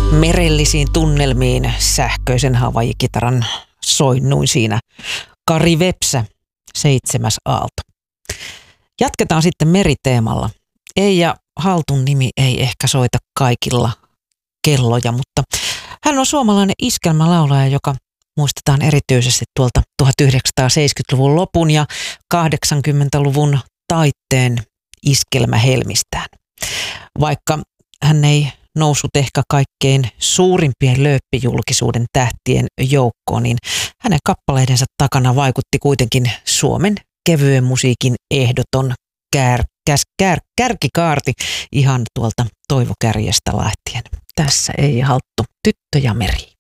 Merellisiin tunnelmiin sähköisen Hawaii-kitaran soinnuin siinä. Kari Vepsä, 7. aalto. Jatketaan sitten meriteemalla. Eija Haltun nimi ei ehkä soita kaikilla kelloja, mutta hän on suomalainen iskelmälaulaja, joka muistetaan erityisesti tuolta 1970-luvun lopun ja 80-luvun taitteen iskelmähelmistään. Vaikka hän ei noussut ehkä kaikkein suurimpien lööppijulkisuuden tähtien joukkoon, niin hänen kappaleidensa takana vaikutti kuitenkin Suomen kevyen musiikin ehdoton kärkikaarti ihan tuolta Toivo Kärjestä lähtien. Tässä Eija Halttu, Tyttö ja meri.